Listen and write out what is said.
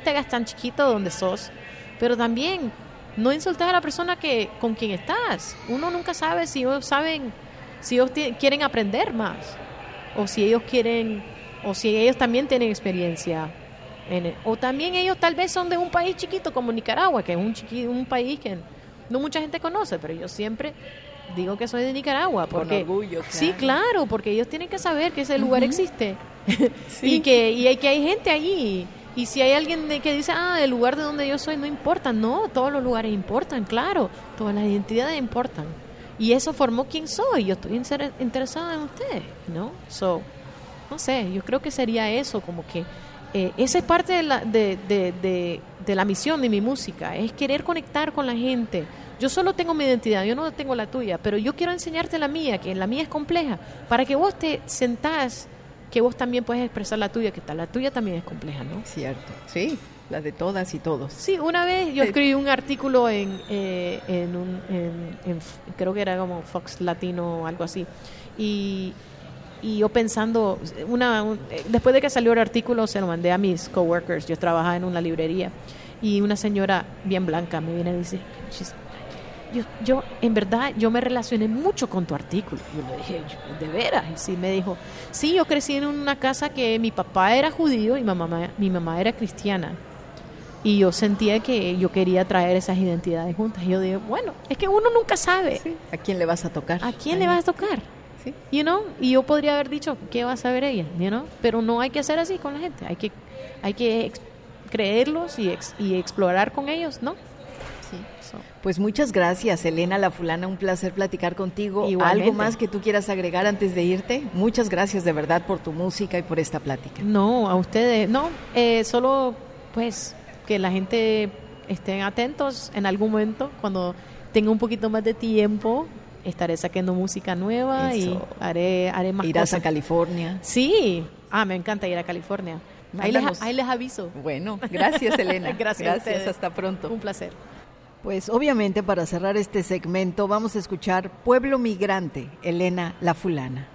te hagas tan chiquito donde sos, pero también no insultes a la persona con quien estás. Uno nunca sabe si ellos quieren aprender más, o si ellos también tienen experiencia. O también ellos tal vez son de un país chiquito como Nicaragua, que es un país que no mucha gente conoce, pero yo siempre digo que soy de Nicaragua. Porque, con orgullo, claro. Sí, claro, porque ellos tienen que saber que ese lugar existe. Sí. y que hay gente allí. Y si hay alguien que dice, el lugar de donde yo soy no importa. No, todos los lugares importan, claro. Todas las identidades importan. Y eso formó quién soy. Yo estoy interesada en ustedes, ¿no? No sé, yo creo que sería eso, como que esa es parte de la misión de mi música, es querer conectar con la gente. Yo solo tengo mi identidad, yo no tengo la tuya, pero yo quiero enseñarte la mía, que la mía es compleja, para que vos te sentás, que vos también puedes expresar la tuya, que la tuya también es compleja, ¿no? Cierto, sí, la de todas y todos. Sí, una vez yo escribí un artículo en creo que era como Fox Latino o algo así, y yo pensando, después de que salió el artículo se lo mandé a mis coworkers. Yo trabajaba en una librería y una señora bien blanca me viene y dice, yo en verdad yo me relacioné mucho con tu artículo. Yo le dije, ¿de veras? Y sí, me dijo, sí, yo crecí en una casa que mi papá era judío y mi mamá era cristiana. Y yo sentía que yo quería traer esas identidades juntas. Y yo digo, bueno, es que uno nunca sabe. Sí. ¿A quién le vas a tocar? ¿A quién le vas a tocar? Sí. Y yo podría haber dicho, ¿qué va a saber ella? Pero no hay que hacer así con la gente. Hay que creerlos y explorar con ellos, ¿no? Sí. Pues muchas gracias, Elena La Fulana. Un placer platicar contigo. Igualmente. ¿Algo más que tú quieras agregar antes de irte? Muchas gracias de verdad por tu música y por esta plática. No, a ustedes. No, solo pues que la gente estén atentos en algún momento, cuando tenga un poquito más de tiempo. Estaré sacando música nueva. Eso. Y haré más ¿Irás cosas. a California? Sí. Me encanta ir a California. Ahí les aviso. Bueno, gracias, Elena. Gracias. Hasta pronto. Un placer. Pues obviamente para cerrar este segmento vamos a escuchar Pueblo Migrante, Elena La Fulana.